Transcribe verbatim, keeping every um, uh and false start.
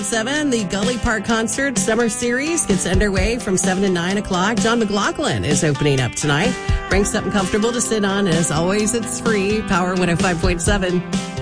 Seven, the Gully Park Concert Summer Series gets underway from seven to nine o'clock. John McLaughlin is opening up tonight. Bring something comfortable to sit on. And as always, it's free. Power one oh five point seven.